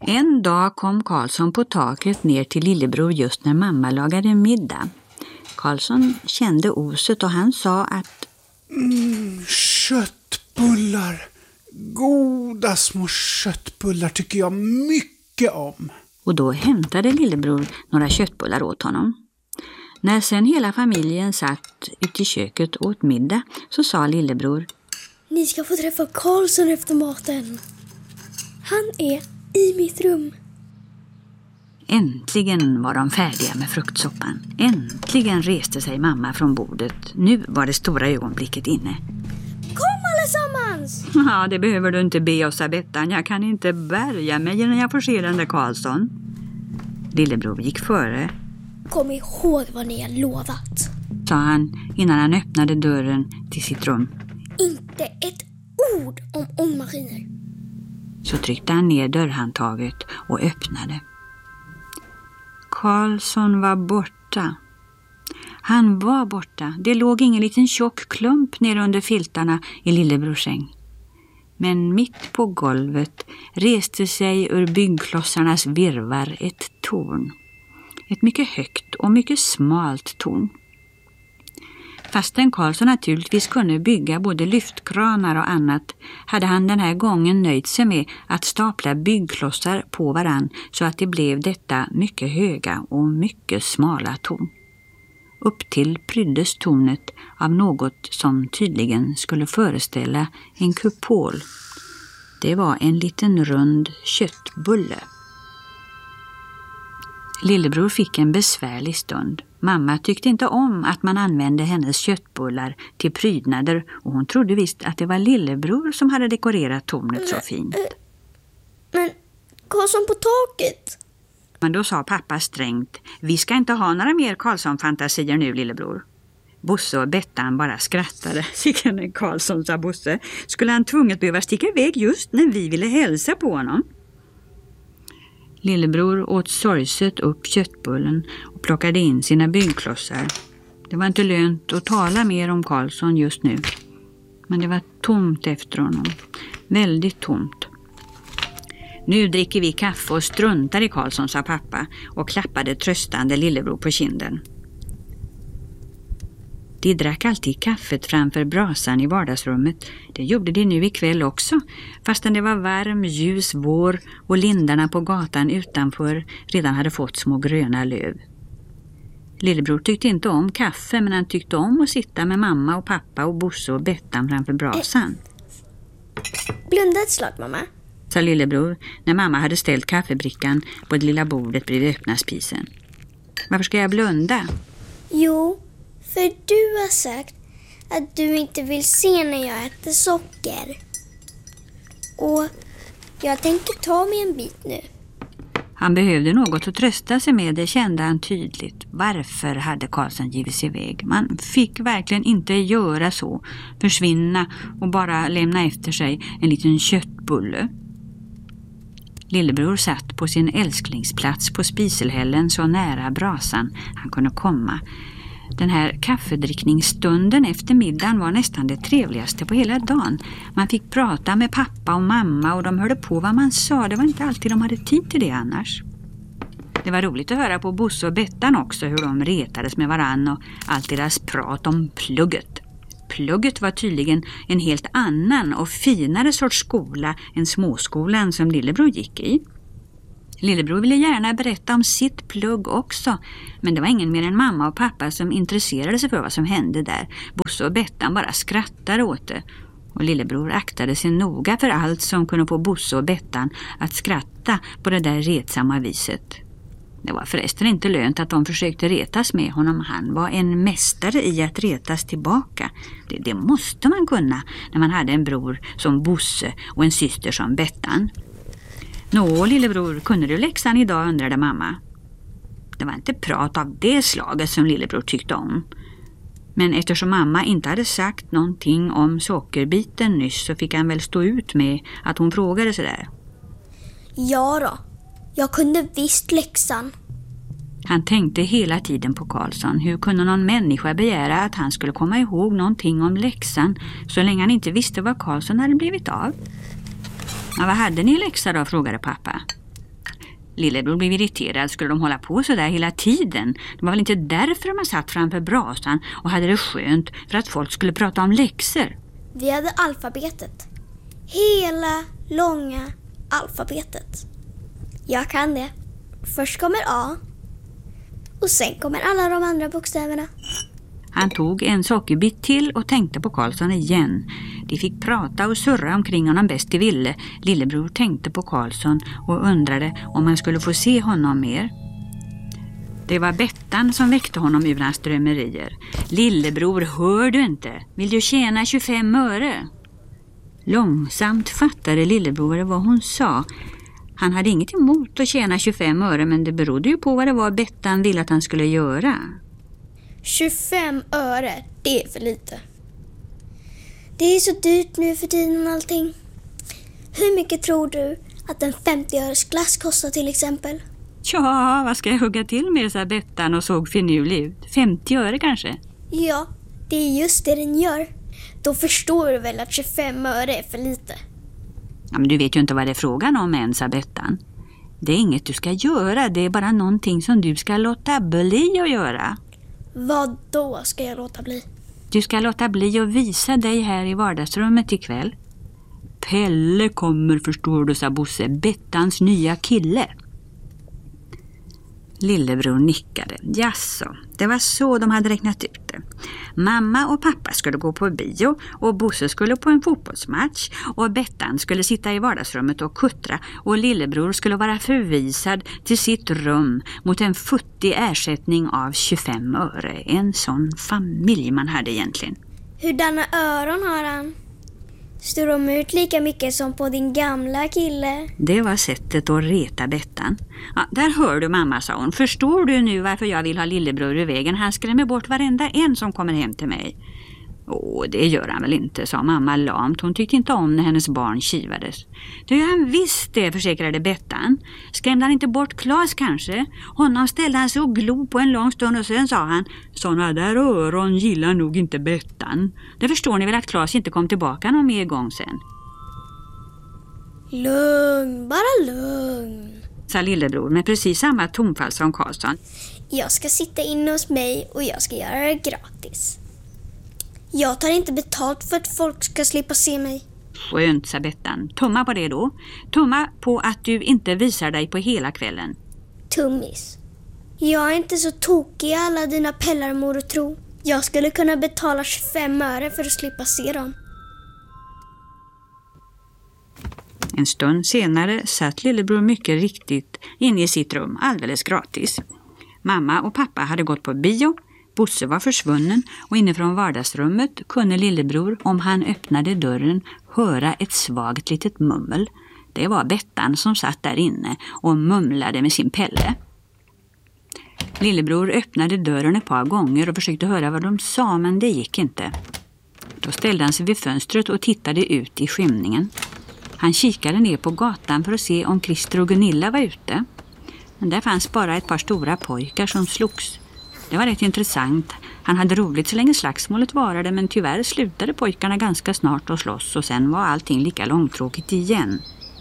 En dag kom Karlsson på taket ner till lillebror just när mamma lagade middag. Karlsson kände oset och han sa att köttbullar, goda små köttbullar tycker jag mycket om. Och då hämtade lillebror några köttbullar åt honom. När sen hela familjen satt ute i köket och åt middag så sa lillebror: Ni ska få träffa Karlsson efter maten. Han är i mitt rum. Äntligen var de färdiga med fruktsoppan. Äntligen reste sig mamma från bordet. Nu var det stora ögonblicket inne. Kom allesammans! Ja, det behöver du inte be oss, Bettan. Jag kan inte bärga mig när jag får se den där Karlsson. Lillebror gick före. Kom ihåg vad ni har lovat, sa han innan han öppnade dörren till sitt rum. Inte ett ord om ångmaskiner. Så tryckte han ner dörrhandtaget och öppnade. Karlsson var borta. Han var borta. Det låg ingen liten tjock klump ner under filtarna i lillebrors säng. Men mitt på golvet reste sig ur byggklossarnas virvar ett torn. Ett mycket högt och mycket smalt torn. Fastän Karlsson naturligtvis kunde bygga både lyftkranar och annat hade han den här gången nöjt sig med att stapla byggklossar på varann så att det blev detta mycket höga och mycket smala torn. Upp till pryddes tornet av något som tydligen skulle föreställa en kupol. Det var en liten rund köttbulle. Lillebror fick en besvärlig stund. Mamma tyckte inte om att man använde hennes köttbullar till prydnader och hon trodde visst att det var lillebror som hade dekorerat tornet så fint. Men Karlsson på taket? Men då sa pappa strängt: vi ska inte ha några mer Karlsson-fantasier nu, lillebror. Bosse och Bettan bara skrattade. Sicken Karlsson, sa Bosse. Skulle han tvunget behöva sticka iväg just när vi ville hälsa på honom? Lillebror åt sorgset upp köttbullen och plockade in sina byggklossar. Det var inte lönt att tala mer om Karlsson just nu. Men det var tomt efter honom. Väldigt tomt. Nu dricker vi kaffe och struntar i Karlsson, sa pappa och klappade tröstande lillebror på kinden. De drack alltid kaffet framför brasan i vardagsrummet. Det gjorde de nu ikväll också, fastän det var varm, ljus vår och lindarna på gatan utanför redan hade fått små gröna löv. Lillebror tyckte inte om kaffe, men han tyckte om att sitta med mamma och pappa och Bosse och Bettan framför brasan. Blunda ett slag, mamma, sa lillebror när mamma hade ställt kaffebrickan på det lilla bordet bredvid öppna spisen. Varför ska jag blunda? Jo, för du har sagt att du inte vill se när jag äter socker. Och jag tänker ta mig en bit nu. Han behövde något att trösta sig med, det kände han tydligt. Varför hade Karlsson givit sig iväg? Man fick verkligen inte göra så. Försvinna och bara lämna efter sig en liten köttbulle. Lillebror satt på sin älsklingsplats på spiselhällen så nära brasan han kunde komma. Den här kaffedrickningsstunden efter middagen var nästan det trevligaste på hela dagen. Man fick prata med pappa och mamma och de hörde på vad man sa. Det var inte alltid de hade tid till det annars. Det var roligt att höra på Bosse och Bettan också hur de retades med varann och allt deras prat om plugget. Plugget var tydligen en helt annan och finare sorts skola än småskolan som lillebror gick i. Lillebror ville gärna berätta om sitt plugg också, men det var ingen mer än mamma och pappa som intresserade sig för vad som hände där. Bosse och Bettan bara skrattade åt det. Och lillebror aktade sig noga för allt som kunde få Bosse och Bettan att skratta på det där retsamma viset. Det var förresten inte lönt att de försökte retas med honom. Han var en mästare i att retas tillbaka. Det måste man kunna när man hade en bror som Bosse och en syster som Bettan. Nå, lillebror, kunde du läxan idag, undrade mamma. Det var inte prat av det slaget som lillebror tyckte om. Men eftersom mamma inte hade sagt någonting om sockerbiten nyss så fick han väl stå ut med att hon frågade sådär. Ja då, jag kunde visst läxan. Han tänkte hela tiden på Karlsson. Hur kunde någon människa begära att han skulle komma ihåg någonting om läxan så länge han inte visste vad Karlsson hade blivit av? Ja, vad hade ni i läxa då, frågade pappa. Lillebror blev irriterad. Skulle de hålla på så där hela tiden? Det var väl inte därför de satt framför brasan och hade det skönt för att folk skulle prata om läxor. Vi hade alfabetet. Hela långa alfabetet. Jag kan det. Först kommer A. Och sen kommer alla de andra bokstäverna. Han tog en sockerbit till och tänkte på Karlsson igen. De fick prata och surra omkring honom bäst de ville. Lillebror tänkte på Karlsson och undrade om han skulle få se honom mer. Det var Bettan som väckte honom ur hans drömmerier. Lillebror, hör du inte? Vill du tjäna 25 öre? Långsamt fattade Lillebror vad hon sa. Han hade inget emot att tjäna 25 öre, men det berodde ju på vad det var Bettan ville att han skulle göra. 25 öre, det är för lite. Det är så dyrt nu för tiden och allting. Hur mycket tror du att en 50-öres glass kostar till exempel? Ja, vad ska jag hugga till med, sa Bettan och såg finurlig ut. 50 öre kanske? Ja, det är just det den gör. Då förstår du väl att 25 öre är för lite. Ja, men du vet ju inte vad det är frågan om än, sa Bettan. Det är inget du ska göra, det är bara någonting som du ska låta bli att göra. Vad då ska jag låta bli? Du ska låta bli att visa dig här i vardagsrummet ikväll. Pelle kommer, förstår du, sa Bosse, Bettans nya kille. Lillebror nickade. Jaså, det var så de hade räknat ut det. Mamma och pappa skulle gå på bio och Bosse skulle på en fotbollsmatch och Bettan skulle sitta i vardagsrummet och kuttra och Lillebror skulle vara förvisad till sitt rum mot en futtig ersättning av 25 öre. En sån familj man hade egentligen. Hurdana öron har han? Står de ut lika mycket som på din gamla kille? Det var sättet att reta Bettan. Ja, där hör du mamma, sa hon. Förstår du nu varför jag vill ha Lillebror i vägen? Han skrämmer bort varenda en som kommer hem till mig. Åh, det gör han väl inte, sa mamma lamt. Hon tyckte inte om när hennes barn kivades. Det gör han visst det, försäkrade Bettan. Skrämde han inte bort Claes kanske? Honom ställde han sig och glo på en lång stund och sen sa han: såna där öron gillar nog inte Bettan. Det förstår ni väl att Claes inte kom tillbaka någon mer gång sen. Lugn, bara lugn, sa Lillebror med precis samma tonfall som Karlsson. Jag ska sitta inne hos mig och jag ska göra det gratis. Jag tar inte betalt för att folk ska slippa se mig. Skönt, sa Bettan. Tumma på det då. Tumma på att du inte visar dig på hela kvällen. Tummis. Jag är inte så tokig i alla dina pellar, mor och tro. Jag skulle kunna betala 25 öre för att slippa se dem. En stund senare satt Lillebror mycket riktigt inne i sitt rum alldeles gratis. Mamma och pappa hade gått på bio. Bosse var försvunnen och inifrån vardagsrummet kunde Lillebror, om han öppnade dörren, höra ett svagt litet mummel. Det var Bettan som satt där inne och mumlade med sin Pelle. Lillebror öppnade dörren ett par gånger och försökte höra vad de sa, men det gick inte. Då ställde han sig vid fönstret och tittade ut i skymningen. Han kikade ner på gatan för att se om Christer och Gunilla var ute. Men där fanns bara ett par stora pojkar som slogs. Det var rätt intressant. Han hade roligt så länge slagsmålet varade, men tyvärr slutade pojkarna ganska snart att slåss och sen var allting lika långtråkigt igen.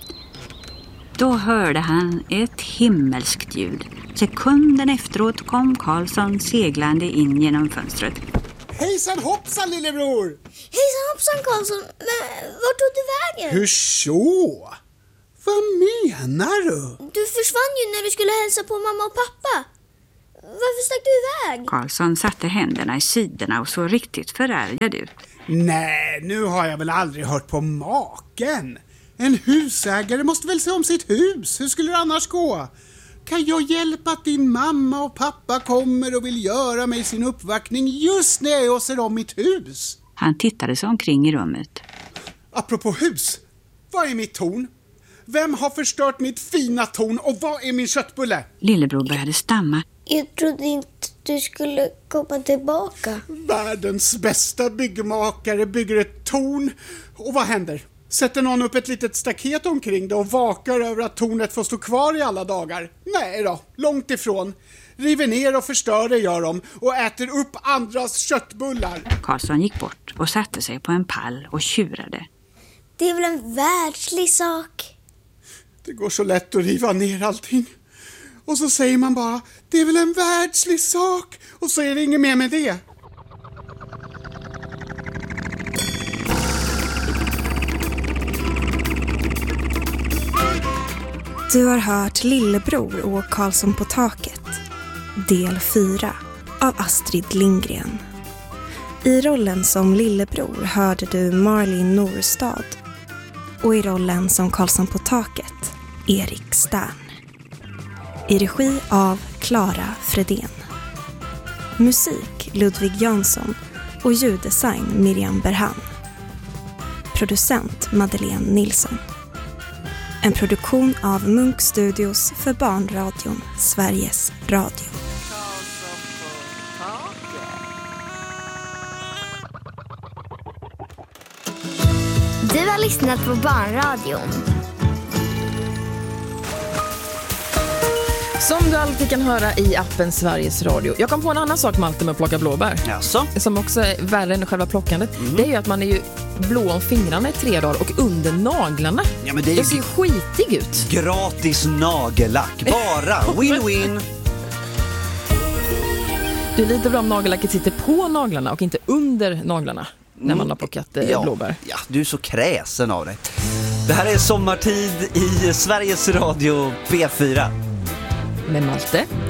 Då hörde han ett himmelskt ljud. Sekunden efteråt kom Karlsson seglande in genom fönstret. Hejsan hoppsan, Lillebror! Hejsan hoppsan, Karlsson. Men vart tog du vägen? Hur så? Vad menar du? Du försvann ju när du skulle hälsa på mamma och pappa. Varför stack du iväg? Karlsson satte händerna i sidorna och såg riktigt förargad ut. Nej, nu har jag väl aldrig hört på maken. En husägare måste väl se om sitt hus. Hur skulle det annars gå? Kan jag hjälpa att din mamma och pappa kommer och vill göra mig sin uppvaktning just när jag ser om mitt hus? Han tittade sig omkring i rummet. Apropå hus, vad är mitt torn? Vem har förstört mitt fina torn och vad är min köttbulle? Lillebror började stamma. Jag trodde inte du skulle komma tillbaka. Världens bästa byggmakare bygger ett torn. Och vad händer? Sätter någon upp ett litet staket omkring det och vakar över att tornet får stå kvar i alla dagar? Nej då, långt ifrån. River ner och förstör det gör de och äter upp andras köttbullar. Karlsson gick bort och satte sig på en pall och tjurade. Det är väl en världslig sak. Det går så lätt att riva ner allting. Och så säger man bara, det är väl en världslig sak. Och så är det inget mer med det. Du har hört Lillebror och Karlsson på taket. Del 4 av Astrid Lindgren. I rollen som Lillebror hörde du Marlin Norstad. Och i rollen som Karlsson på taket, Erik Stern. I regi av Clara Fredén. Musik Ludvig Jansson och ljuddesign Miriam Berhan. Producent Madeleine Nilsson. En produktion av Munk Studios för Barnradion, Sveriges Radio. Du har lyssnat på Barnradion. Som du alltid kan höra i appen Sveriges Radio. Jag kom på en annan sak, Malte, med att plocka blåbär. Jaså? Som också är värre än själva plockandet. Det är ju att man är ju blå om fingrarna i 3 dagar och under naglarna. Ja, men det är jag ser ju skitig ut. Gratis nagellack. Bara win-win. Det är lite bra om nagellacket sitter på naglarna och inte under naglarna när man har plockat blåbär. Ja, du är så kräsen av dig. Det här är Sommartid i Sveriges Radio P4. Med Malte